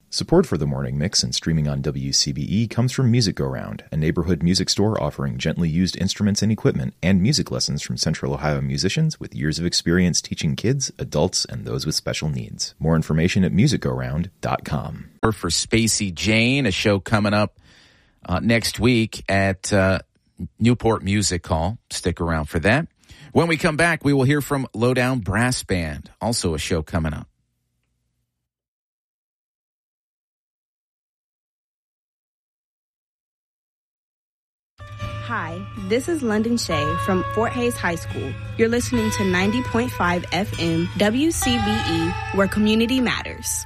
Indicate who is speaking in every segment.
Speaker 1: Support for the Morning Mix and streaming on WCBE comes from Music Go Round, a neighborhood music store offering gently used instruments and equipment and music lessons from Central Ohio musicians with years of experience teaching kids, adults, and those with special needs. More information at musicgoround.com.
Speaker 2: For Spacey Jane, a show coming up next week at Newport Music Hall. Stick around for that. When we come back, we will hear from Lowdown Brass Band, also a show coming up.
Speaker 3: Hi, this is London Shea from Fort Hays High School. You're listening to 90.5 FM WCBE, where community matters.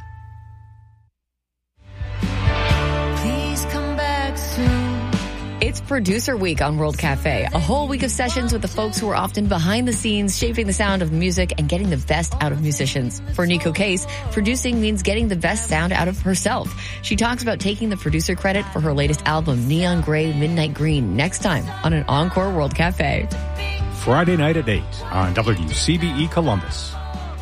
Speaker 4: Please come back soon.
Speaker 5: It's Producer Week on World Cafe, a whole week of sessions with the folks who are often behind the scenes, shaping the sound of music and getting the best out of musicians. For Nico Case, producing means getting the best sound out of herself. She talks about taking the producer credit for her latest album, Neon Gray, Midnight Green, next time on an Encore World Cafe.
Speaker 6: Friday night at 8 on WCBE Columbus.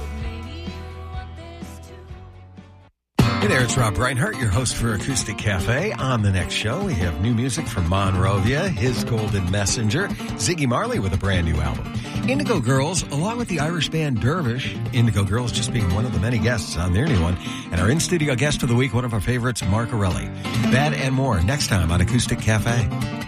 Speaker 7: Hey there, it's Rob Reinhart, your host for Acoustic Cafe. On the next show, we have new music from Monrovia, His Golden Messenger, Ziggy Marley with a brand new album, Indigo Girls, along with the Irish band Dervish, Indigo Girls just being one of the many guests on their new one, and our in-studio guest of the week, one of our favorites, Mark Orelli. That and more next time on Acoustic Cafe.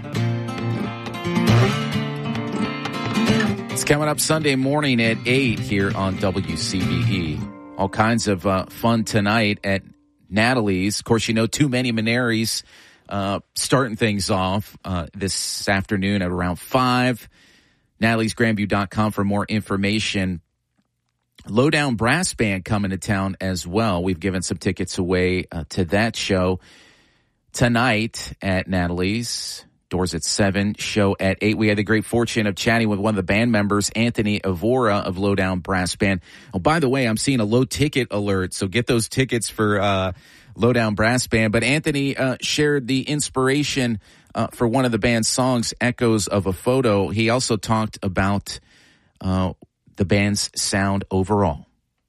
Speaker 2: It's coming up Sunday morning at 8 here on WCBE. All kinds of fun tonight at Natalie's. Of course, you know, Too Many Maneris starting things off this afternoon at around 5. NataliesGrandview.com for more information. Lowdown Brass Band coming to town as well. We've given some tickets away to that show tonight at Natalie's. Doors at 7, show at 8. We had the great fortune of chatting with one of the band members, Anthony Avora of Lowdown Brass Band. Oh, by the way, I'm seeing a low ticket alert, so get those tickets for Lowdown Brass Band. But Anthony shared the inspiration for one of the band's songs, Echoes of a Photo. He also talked about the band's sound overall.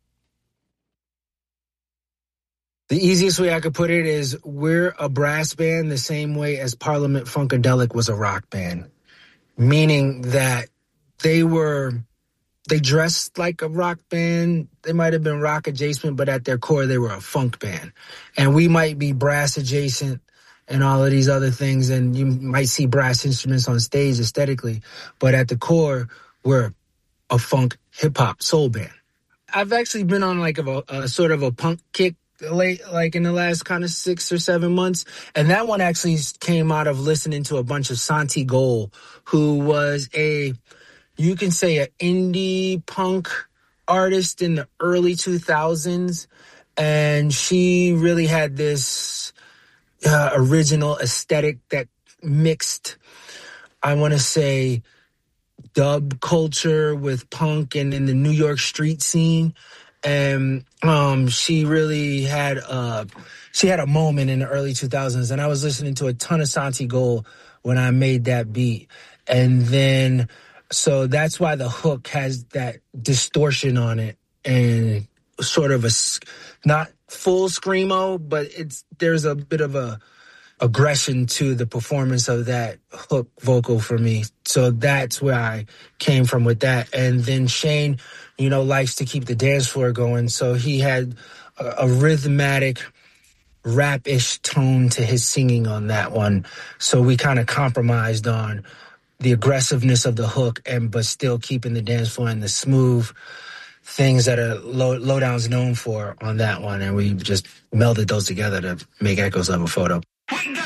Speaker 8: The easiest way I could put it is we're a brass band the same way as Parliament Funkadelic was a rock band, meaning that they dressed like a rock band. They might have been rock adjacent, but at their core, they were a funk band. And we might be brass adjacent and all of these other things, and you might see brass instruments on stage aesthetically, but at the core, we're a funk, hip-hop, soul band. I've actually been on like a sort of a punk kick like in the last kind of 6 or 7 months. And that one actually came out of listening to a bunch of Santi Gold, who was you can say an indie punk artist in the early 2000s. And she really had this original aesthetic that mixed, I want to say, dub culture with punk and in the New York street scene. And she really had a moment in the early 2000s, and I was listening to a ton of Santi Gold when I made that beat. And then, so that's why the hook has that distortion on it and sort of not full screamo, but there's a bit of a aggression to the performance of that hook vocal for me. So that's where I came from with that. And then Shane, likes to keep the dance floor going. So he had a rhythmatic, rap-ish tone to his singing on that one. So we kind of compromised on the aggressiveness of the hook, but still keeping the dance floor and the smooth things that are Lowdown's known for on that one. And we just melded those together to make Echoes of a Photo.